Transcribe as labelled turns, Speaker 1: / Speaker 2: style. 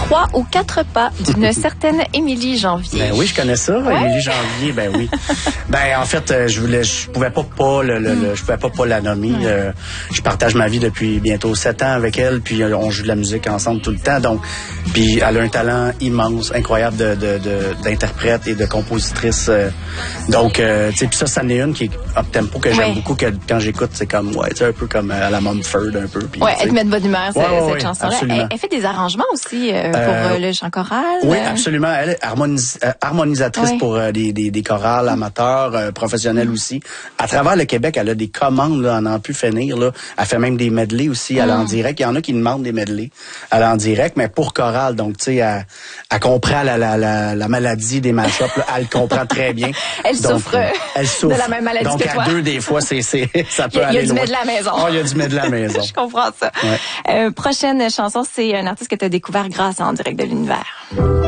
Speaker 1: 3 ou 4 pas d'une certaine Émilie Janvier.
Speaker 2: Ben oui, je connais ça, Émilie Janvier, ben oui. Ben en fait, je pouvais pas la nommer. Je partage ma vie depuis bientôt 7 ans avec elle, puis on joue de la musique ensemble tout le temps. Donc, puis elle a un talent immense, incroyable d'interprète et de compositrice. Donc, tu sais, puis ça, c'en est une qui est up-tempo que j'aime beaucoup, que quand j'écoute, c'est comme, c'est un peu comme à la Mumford, un peu. Puis,
Speaker 1: elle te met de bonne humeur, cette chanson-là. Elle fait des arrangements aussi pour le chant choral.
Speaker 2: Oui, absolument. Elle est harmonisatrice pour des chorales amateurs, professionnels aussi. À travers le Québec, elle a des commandes, là, à n'en plus finir, là. Elle fait même des medleys aussi, elle en direct. Il y en a qui demandent des medleys, elle en direct, mais pour chorale. Donc, tu sais, elle comprend la maladie des mash-ups, là. Elle comprend très bien.
Speaker 1: Elle souffre de la même maladie
Speaker 2: donc,
Speaker 1: que toi.
Speaker 2: Donc, à deux, des fois, ça peut aller loin.
Speaker 1: Il y a du medley à la maison.
Speaker 2: Il y a du medley à la maison.
Speaker 1: Je comprends ça.
Speaker 2: Ouais.
Speaker 1: Prochaine chanson, c'est un artiste que tu as découvert grâce à En direct de l'univers.